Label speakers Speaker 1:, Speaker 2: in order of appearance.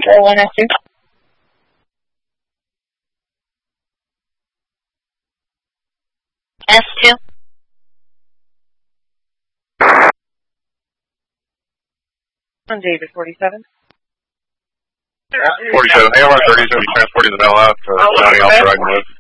Speaker 1: Control 1 S2. S2.
Speaker 2: On David 47.
Speaker 3: 47, AOR 30 is going to be transporting the mail out to County Alpha Dragonwood.